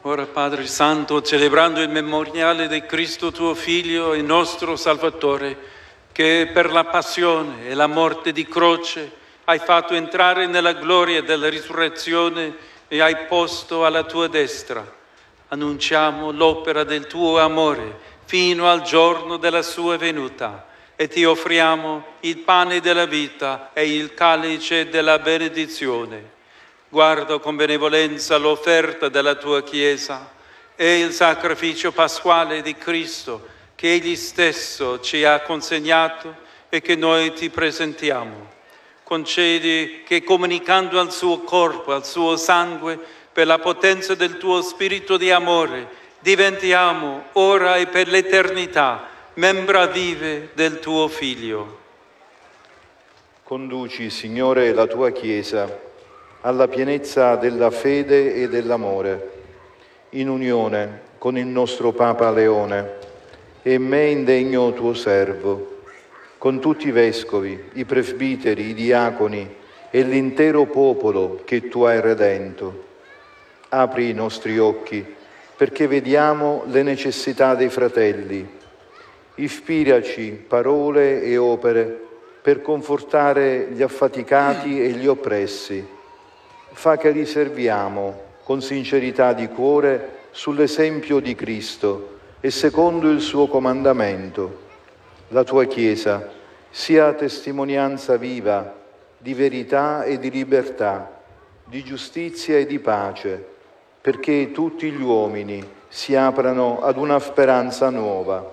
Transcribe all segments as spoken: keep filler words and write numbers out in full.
Ora, Padre Santo, celebrando il memoriale di Cristo tuo Figlio e nostro Salvatore, che per la passione e la morte di croce hai fatto entrare nella gloria della risurrezione e hai posto alla tua destra, annunciamo l'opera del tuo amore fino al giorno della sua venuta e ti offriamo il pane della vita e il calice della benedizione. Guarda con benevolenza l'offerta della tua Chiesa e il sacrificio pasquale di Cristo che Egli stesso ci ha consegnato e che noi ti presentiamo. Concedi che comunicando al suo corpo, al suo sangue, per la potenza del tuo spirito di amore, diventiamo ora e per l'eternità membra vive del tuo Figlio. Conduci, Signore, la tua Chiesa alla pienezza della fede e dell'amore, in unione con il nostro Papa Leone e me indegno tuo servo, con tutti i vescovi, i presbiteri, i diaconi e l'intero popolo che tu hai redento. Apri i nostri occhi perché vediamo le necessità dei fratelli. Ispiraci parole e opere per confortare gli affaticati e gli oppressi. Fa che li serviamo con sincerità di cuore sull'esempio di Cristo e secondo il suo comandamento. La tua Chiesa sia testimonianza viva di verità e di libertà, di giustizia e di pace, perché tutti gli uomini si aprano ad una speranza nuova.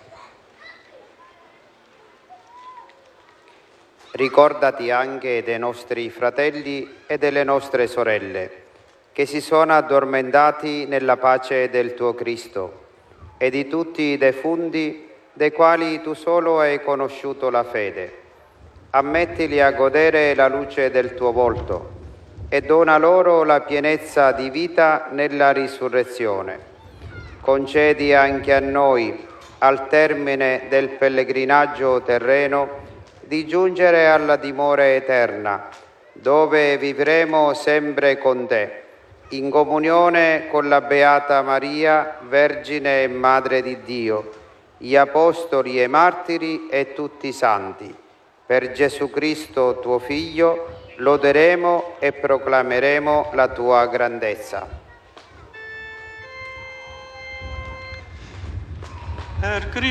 Ricordati anche dei nostri fratelli e delle nostre sorelle, che si sono addormentati nella pace del tuo Cristo, e di tutti i defunti dei quali tu solo hai conosciuto la fede. Ammettili a godere la luce del tuo volto e dona loro la pienezza di vita nella risurrezione. Concedi anche a noi, al termine del pellegrinaggio terreno, di giungere alla dimora eterna, dove vivremo sempre con te, in comunione con la Beata Maria, Vergine e Madre di Dio, gli Apostoli e Martiri e tutti i Santi. Per Gesù Cristo, tuo Figlio, loderemo e proclameremo la tua grandezza. Per